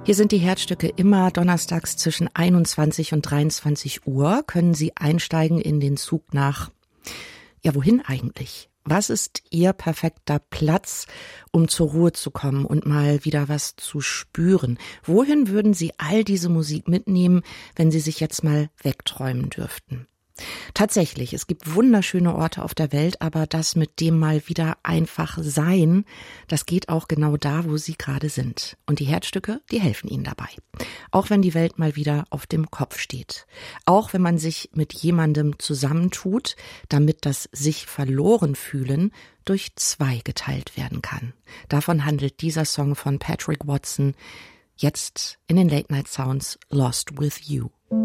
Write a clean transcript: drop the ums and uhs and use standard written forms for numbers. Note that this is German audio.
Hier sind die Herzstücke immer donnerstags zwischen 21 und 23 Uhr. Können Sie einsteigen in den Zug nach, ja, wohin eigentlich? Was ist Ihr perfekter Platz, um zur Ruhe zu kommen und mal wieder was zu spüren? Wohin würden Sie all diese Musik mitnehmen, wenn Sie sich jetzt mal wegträumen dürften? Tatsächlich, es gibt wunderschöne Orte auf der Welt, aber das mit dem mal wieder einfach sein, das geht auch genau da, wo Sie gerade sind. Und die Herzstücke, die helfen Ihnen dabei. Auch wenn die Welt mal wieder auf dem Kopf steht. Auch wenn man sich mit jemandem zusammentut, damit das sich verloren fühlen durch zwei geteilt werden kann. Davon handelt dieser Song von Patrick Watson, jetzt in den Late Night Sounds Lost with You.